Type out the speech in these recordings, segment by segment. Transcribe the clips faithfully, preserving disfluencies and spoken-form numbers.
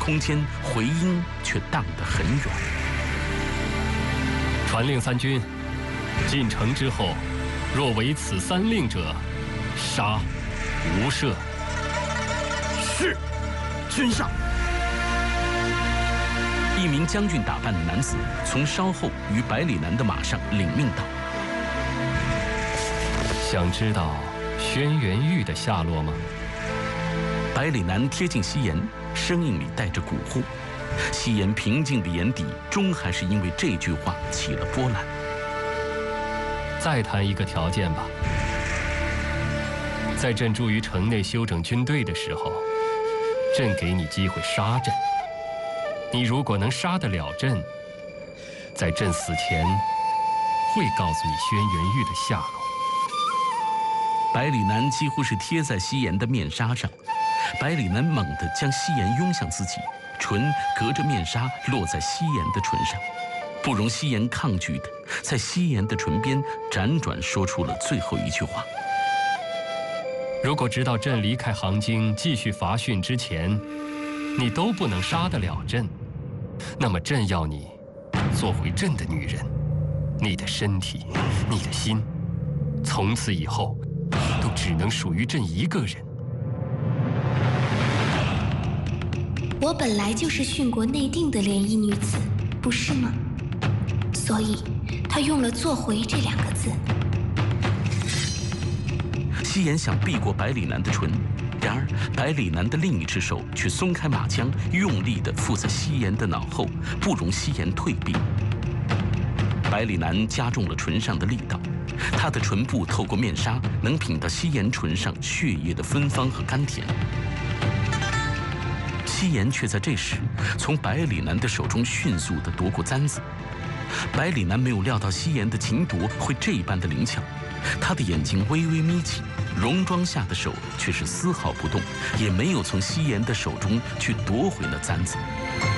空间回音却荡得很远。 传令三军，进城之后，若违此三令者，杀无赦。 是，军上。 一名将军打扮的男子从稍后于百里南的马上领命道：“ 想知道轩辕玉的下落吗？” 百里南贴近西颜，声音里带着蛊惑。西颜平静的眼底，终还是因为这句话起了波澜。 再谈一个条件吧。在朕驻于城内休整军队的时候，朕给你机会杀朕。你如果能杀得了朕，在朕死前会告诉你轩辕玉的下落。 百里南几乎是贴在西颜的面纱上，百里南猛地将西颜拥向自己，唇隔着面纱落在西颜的唇上，不容西颜抗拒的，在西颜的唇边辗转说出了最后一句话：“ 如果直到朕离开杭京继续伐训之前，你都不能杀得了朕，那么朕要你做回朕的女人，你的身体，你的心，从此以后都只能属于朕一个人。” 我本来就是殉国内定的联衣女子，不是吗？所以，她用了“做回”这两个字。 西颜想避过百里南的唇，然而百里南的另一只手却松开马缰，用力地附在西颜的脑后，不容西颜退避。百里南加重了唇上的力道，他的唇部透过面纱，能品到西颜唇上血液的芬芳和甘甜。西颜却在这时从百里南的手中迅速地夺过簪子。百里南没有料到西颜的擒夺会这般的灵巧，他的眼睛微微眯起，戎装下的手却是丝毫不动，也没有从西颜的手中去夺回了簪子。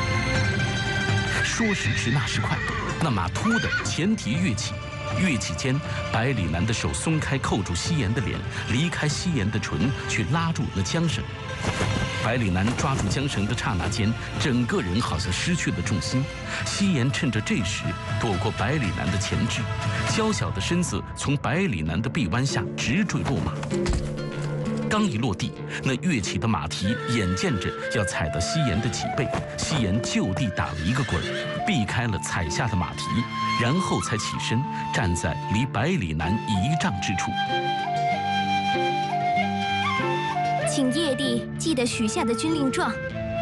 说时迟，那时快，那马突的前蹄跃起，跃起间，百里南的手松开扣住西颜的脸，离开西颜的唇，去拉住那缰绳。百里南抓住缰绳的刹那间，整个人好像失去了重心。西颜趁着这时躲过百里南的前肢，娇小的身子从百里南的臂弯下直坠落马。刚一落地，那跃起的马蹄眼见着要踩到西颜的脊背，西颜就地打了一个滚，避开了踩下的马蹄，然后才起身站在离百里南一丈之处。 请叶帝记得许下的军令状。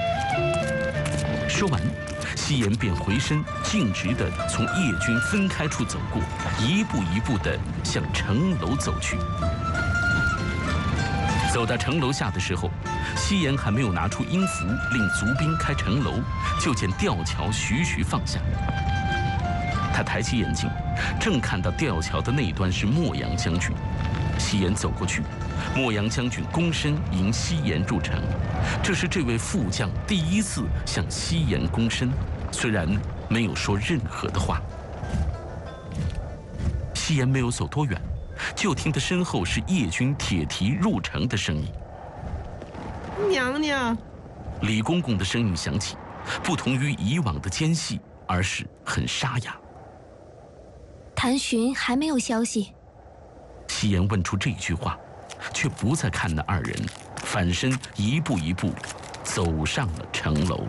说完，西颜便回身径直地从叶军分开处走过，一步一步地向城楼走去。走到城楼下的时候，西颜还没有拿出音符令卒兵开城楼，就见吊桥徐徐放下。他抬起眼睛，正看到吊桥的那端是莫阳将军。西颜走过去，莫阳将军躬身迎西颜入城。这是这位副将第一次向西颜躬身，虽然没有说任何的话。西颜没有走多远，就听得身后是叶军铁蹄入城的声音。 娘娘， 李公公的声音响起，不同于以往的尖细，而是很沙哑。 谭巡还没有消息。 西颜问出这句话，却不再看那二人，反身一步一步走上了城楼。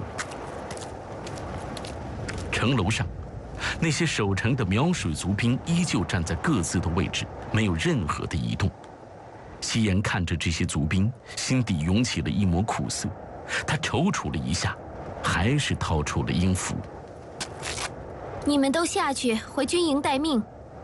城楼上，那些守城的苗水族兵依旧站在各自的位置，没有任何的移动。西颜看着这些族兵，心底涌起了一抹苦涩。他踌躇了一下，还是掏出了音符。 你们都下去，回军营待命。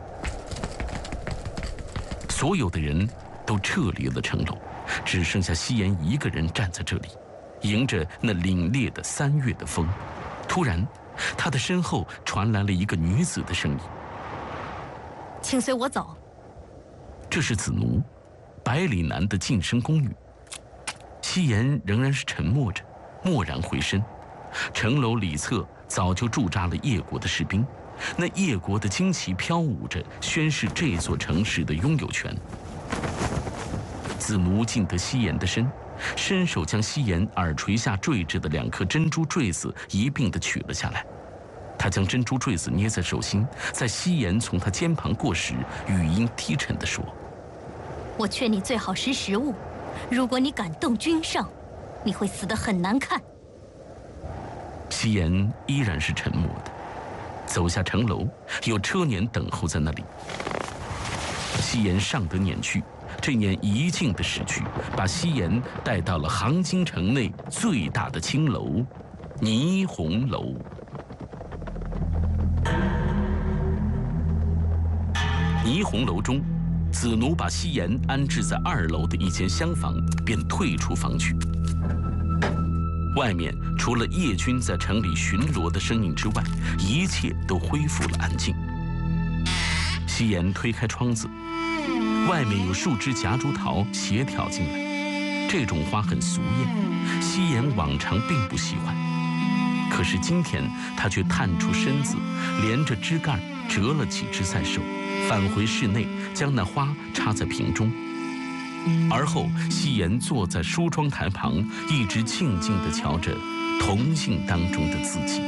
所有的人都撤离了城楼，只剩下西颜一个人站在这里，迎着那凛冽的三月的风。突然，他的身后传来了一个女子的声音：“ 请随我走。” 这是子奴，百里南的近身宫女。西颜仍然是沉默着，蓦然回身。城楼里侧早就驻扎了叶国的士兵，那叶国的旌旗飘舞着，宣示这座城市的拥有权。子奴近得西颜的身， 伸手将西岩耳垂下坠着的两颗珍珠坠子一并的取了下来。他将珍珠坠子捏在手心，在西岩从他肩旁过时，语音低沉地说：“ 我劝你最好识时务，如果你敢动君上，你会死得很难看。” 西岩依然是沉默的，走下城楼，有车辇等候在那里。西岩上得辇去，这辇一径的驶去，把西岩带到了杭津城内最大的青楼——霓虹楼。霓虹楼中，子奴把西岩安置在二楼的一间厢房，便退出房去。外面除了叶军在城里巡逻的声音之外，一切都恢复了安静。西岩推开窗子，外面有数枝夹竹桃斜挑进来，这种花很俗艳，西岩往常并不喜欢。可是今天他却探出身子，连着枝干折了几枝在手，返回室内，将那花插在瓶中。而后，西岩坐在梳妆台旁，一直静静地瞧着铜镜当中的自己。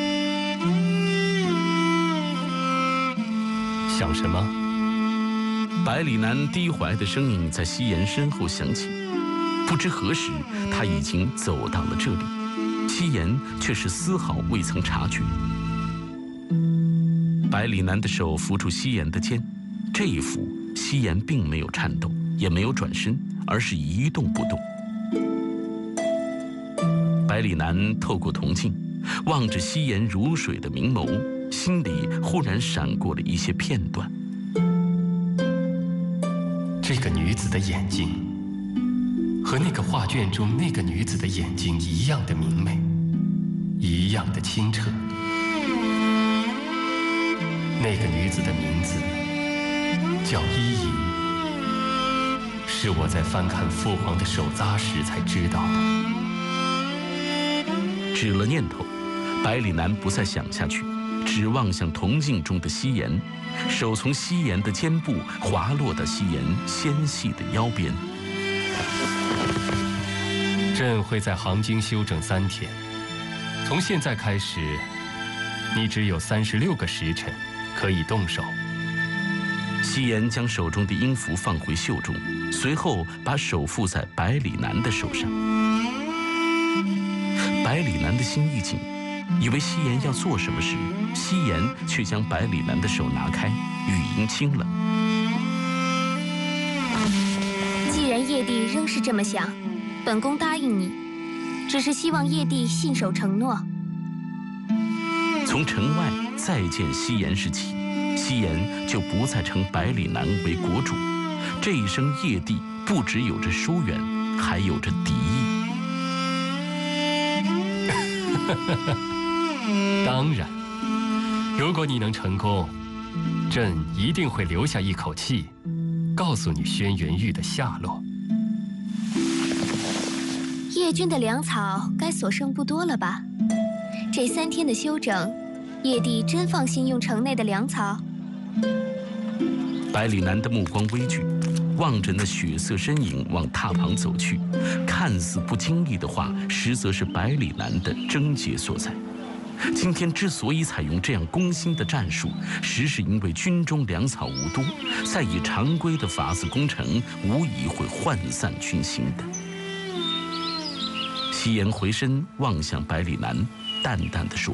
想什么？ 百里南低怀的声音在西岩身后响起。不知何时，他已经走到了这里，西岩却是丝毫未曾察觉。百里南的手扶住西岩的肩，这一扶，西岩并没有颤抖，也没有转身，而是一动不动。百里南透过铜镜，望着西岩如水的明眸，心里忽然闪过了一些片段。 这个女子的眼睛，和那个画卷中那个女子的眼睛一样的明媚，一样的清澈。那个女子的名字叫依莹，是我在翻看父皇的手札时才知道的。 止了念头，百里南不再想下去，只望向铜镜中的西岩，手从西岩的肩部滑落到西岩纤细的腰边。 朕会在杭津休整三天，从现在开始，你只有三十六个时辰可以动手。 西岩将手中的音符放回袖中，随后把手附在百里南的手上。百里南的心一紧，以为西岩要做什么时，西岩却将百里南的手拿开，语音轻了：“ 既然叶帝仍是这么想，本宫答应你，只是希望叶帝信守承诺。” 从城外再见西岩时起，西岩就不再称百里南为国主，这一声叶帝不只有着疏远，还有着敌意。 当然，如果你能成功，朕一定会留下一口气，告诉你轩辕玉的下落。 叶军的粮草该所剩不多了吧？这三天的休整，叶帝真放心用城内的粮草？ 百里南的目光微聚，望着那血色身影往榻旁走去，看似不经意的话，实则是百里南的症结所在。今天之所以采用这样攻心的战术，实是因为军中粮草无多，再以常规的法子攻城，无疑会涣散军心的。西岩回身望向百里南，淡淡的说：“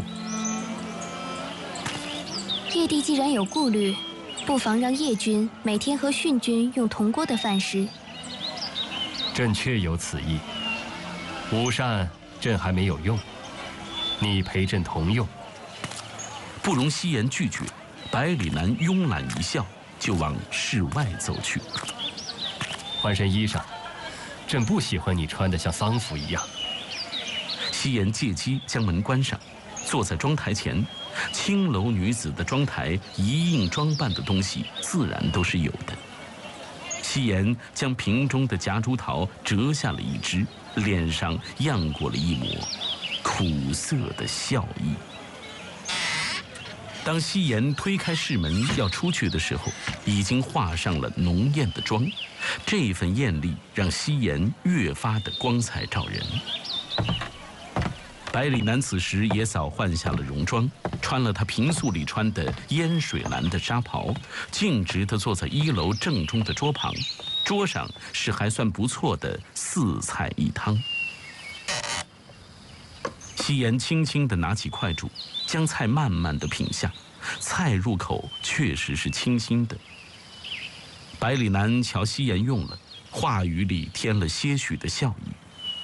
叶帝既然有顾虑，不妨让叶军每天和训军用同锅的饭食。” 朕确有此意。午膳朕还没有用，你陪朕同用。 不容西岩拒绝，百里南慵懒一笑，就往室外走去。 换身衣裳，朕不喜欢你穿得像丧服一样。 西岩借机将门关上，坐在妆台前。青楼女子的妆台一应装扮的东西自然都是有的。西岩将瓶中的夹竹桃折下了一枝，脸上漾过了一抹苦涩的笑意。当西岩推开室门要出去的时候，已经化上了浓艳的妆， 这份艳丽让夕颜越发的光彩照人。百里南此时也早换下了戎装，穿了他平素里穿的烟水蓝的纱袍，径直地坐在一楼正中的桌旁，桌上是还算不错的四菜一汤。夕颜轻轻地拿起筷箸，将菜慢慢地品下，菜入口确实是清新的。百里南瞧夕颜用了，话语里添了些许的笑意。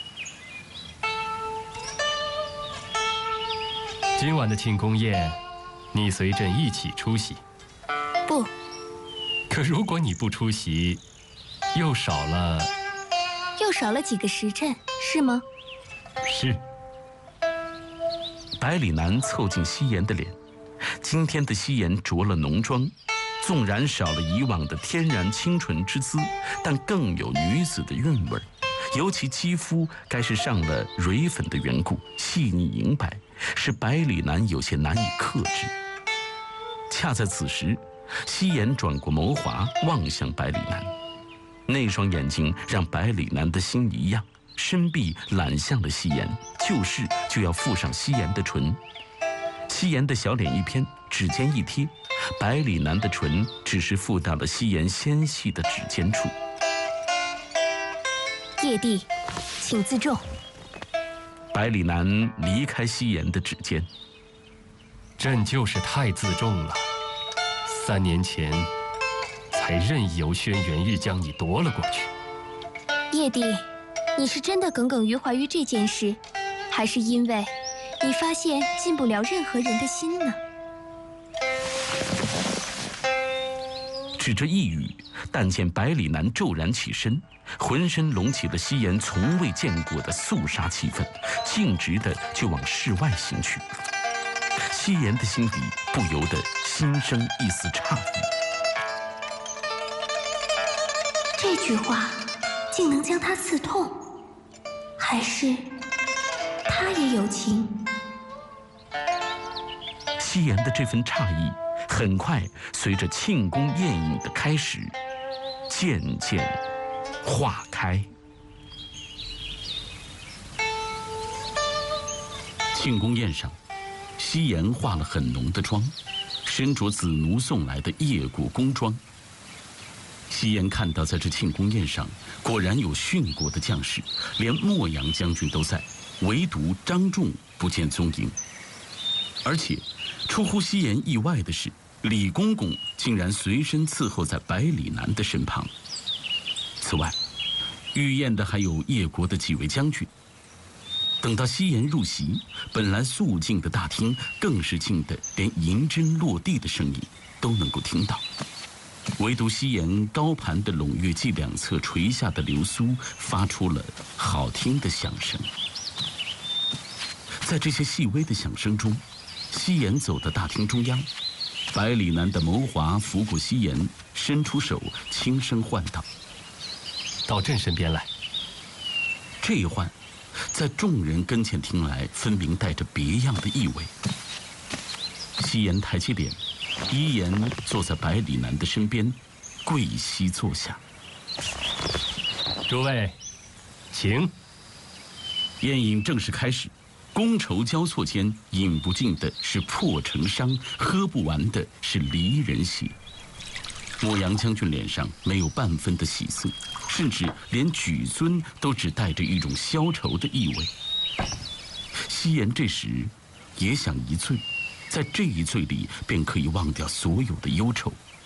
今晚的庆功宴，你随朕一起出席。 不。 可如果你不出席，又少了…… 又少了几个时辰，是吗？ 是。 百里南凑近夕颜的脸，今天的夕颜着了浓妆，纵然少了以往的天然清纯之姿，但更有女子的韵味，尤其肌肤该是上了蕊粉的缘故，细腻莹白，使百里南有些难以克制。恰在此时，夕颜转过眸华，望向百里南，那双眼睛让百里南的心一样，伸臂揽向了夕颜，就是就要附上夕颜的唇。夕颜的小脸一偏，指尖一贴，百里南的唇只是附到了夕颜纤细的指尖处。 叶帝，请自重。 百里南离开夕颜的指尖。 朕就是太自重了，三年前才任意由轩辕玉将你夺了过去。 叶帝，你是真的耿耿于怀于这件事，还是因为你发现进不了任何人的心呢？ 只这一语，但见百里南骤然起身，浑身隆起了夕颜从未见过的肃杀气氛，径直的就往室外行去。夕颜的心底不由得心生一丝诧异。 这句话竟能将他刺痛，还是他也有情？ 夕颜的这份诧异，很快随着庆功宴饮的开始，渐渐化开。庆功宴上，夕颜化了很浓的妆，身着子奴送来的夜国宫装。夕颜看到在这庆功宴上，果然有殉国的将士，连莫阳将军都在，唯独张仲不见踪影。而且出乎夕颜意外的是，李公公竟然随身伺候在百里南的身旁。此外，御宴的还有叶国的几位将军。等到夕颜入席，本来肃静的大厅更是静得连银针落地的声音都能够听到，唯独夕颜高盘的胧月季两侧垂下的流苏发出了好听的响声。在这些细微的响声中，夕颜走到大厅中央，百里南的眸华拂过夕颜，伸出手轻声唤道：“ 到朕身边来。” 这一唤，在众人跟前听来，分明带着别样的意味。夕颜抬起脸，依言坐在百里南的身边，跪膝坐下。 诸位，请。 宴饮正式开始，觥筹交错间，饮不尽的是破城伤，喝不完的是离人血。莫阳将军脸上没有半分的喜色，甚至连举尊都只带着一种消愁的意味。夕颜这时也想一醉，在这一醉里便可以忘掉所有的忧愁，